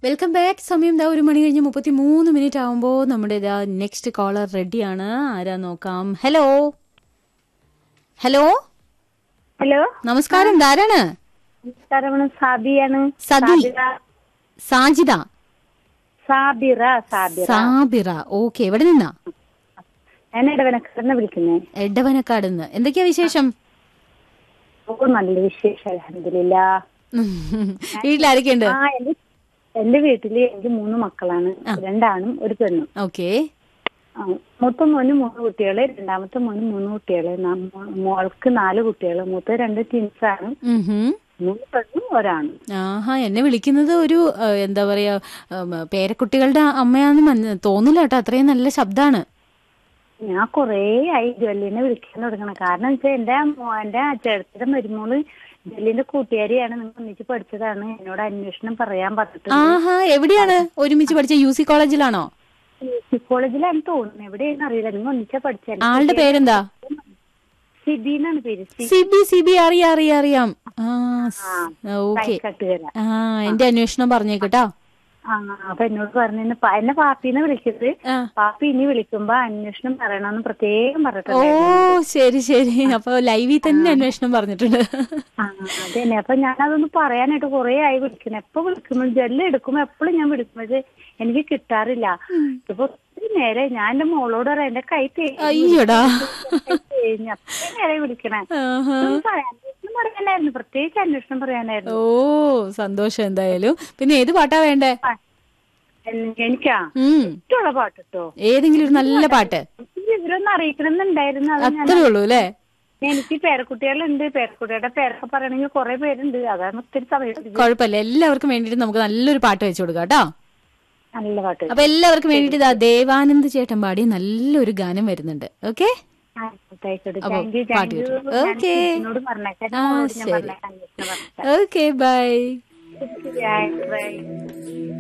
Welcome back. സമയം ദാ 1:33 ആവുമ്പോൾ നമ്മുടെ ഇതാ നെക്സ്റ്റ് കോളർ റെഡിയാണ്. ആരാ നോക്കാം. ഹലോ ഹലോ ഹലോ നമസ്കാരം. ആരാണ്? നമസ്കാരം. സാബിയാണ്. സബി. സാജിദ. സാബിറ. സാബിറ. സാബിറ. ഓക്കെ. എവിടെ നിന്നാ? ഞാൻ ഇടവനക്കാരനെ വിളിക്കുന്നേ. എടവനക്കാട് നിന്ന്. എന്തൊക്കെയാ വിശേഷം? നല്ല വിശേഷം, അൽഹംദുലില്ലാ. വീട്ടിലാരൊക്കെയുണ്ട്? എന്റെ വീട്ടില് എനിക്ക് 3 മക്കളാണ്. 2 ആണും 1 പെണ്ണും. ഓക്കെ. മൂത്ത മോന് 3 കുട്ടികള്, രണ്ടാമത്തെ മോന് 3 കുട്ടികള്, മോൾക്ക് 4 കുട്ടികള്. മൂത്ത 2 ട്വിൻസാണ്. 3 പെണ്ണും 1 ആണും. ആഹാ, എന്നെ വിളിക്കുന്നത് ഒരു എന്താ പറയാ, പേരക്കുട്ടികളുടെ അമ്മയാന്ന് തോന്നില്ല കേട്ടോ. അത്രയും നല്ല ശബ്ദാണ്. ഞാൻ കൊറേ ആയി ജോലിനെ വിളിക്കാൻ തുടങ്ങണം. കാരണം വെച്ചാൽ എന്റെ ചേട്ടത്തിന്റെ മരുമോള് ജെല്ലിന്റെ കൂട്ടുകാരിയാണ്. നിങ്ങൾ ഒന്നിച്ച് പഠിച്ചതാണ്. എന്നോട് അന്വേഷണം പറയാൻ പറഞ്ഞിട്ടുണ്ട്. ആഹാ, എവിടെയാണ് ഒരുമിച്ച് പഠിച്ച? UC കോളേജിലാണോ? UC കോളേജിലാണ് തോന്നുന്നു. എവിടെയാണെന്ന് അറിയില്ല. നിങ്ങൾ ഒന്നിച്ചാ പഠിച്ചത്. ആളുടെ പേരെന്താ? സിബി എന്നാണ് പേര്. സിബി. അറിയാം. ഓക്കെ. എന്റെ അന്വേഷണം പറഞ്ഞേക്കട്ടോ. അപ്പൊ എന്നോട് പറഞ്ഞു എന്നെ പാപ്പിന്ന് വിളിക്കരുത്. പാപ്പി ഇനി വിളിക്കുമ്പോ അന്വേഷണം പറയണമെന്ന് പ്രത്യേകം പറഞ്ഞിട്ടുണ്ട്. ഓ ശരി. അപ്പൊ ലൈവിൽ തന്നെ അന്വേഷണം പറഞ്ഞിട്ടുണ്ട്. അതന്നെ. അപ്പൊ ഞാനതൊന്ന് പറയാനായിട്ട് കൊറേ ആയി വിളിക്കണം. എപ്പോ വിളിക്കുമ്പോൾ ജെല്ല് എടുക്കുമ്പോ എപ്പോഴും ഞാൻ വിളിക്കുമ്പോൾ എനിക്ക് കിട്ടാറില്ല. ഇപ്പൊ ഒത്തിരി നേരെ ഞാൻ എന്റെ മോളോട് പറയാം എന്റെ കൈ അയ്യോടാ അത്രയും നേരെ വിളിക്കണേ. പറയാനായിരുന്നു, പ്രത്യേകിച്ച് അന്വേഷണം പറയാനായിരുന്നു. ഓ സന്തോഷം എന്തായാലും. പിന്നെ ഏത് പാട്ടാ വേണ്ടേ? എനിക്കാ ഇഷ്ടമുള്ള പാട്ട് കേട്ടോ. ഏതെങ്കിലും ഒരു നല്ല പാട്ട്. ഇവരൊന്നും അറിയിക്കണമെന്നുണ്ടായിരുന്നു. അത്രേ ഉള്ളൂ അല്ലേ? എനിക്ക് പേരക്കുട്ടികളുണ്ട്. പേരക്കുട്ടികളുടെ പേരൊക്കെ പറയണെങ്കിൽ കുറെ പേരുണ്ട്. അതാണ് ഒത്തിരി സമയം. കുഴപ്പമില്ല, എല്ലാവർക്കും വേണ്ടിട്ട് നമുക്ക് നല്ലൊരു പാട്ട് വെച്ചു കൊടുക്കാം കേട്ടോ. നല്ല പാട്ട്. അപ്പൊ എല്ലാവർക്കും വേണ്ടിട്ട് ഇതാ ദേവാനന്ദ് ചേട്ടൻ പാടി നല്ലൊരു ഗാനം വരുന്നുണ്ട്. ഓക്കെ. Okay bye.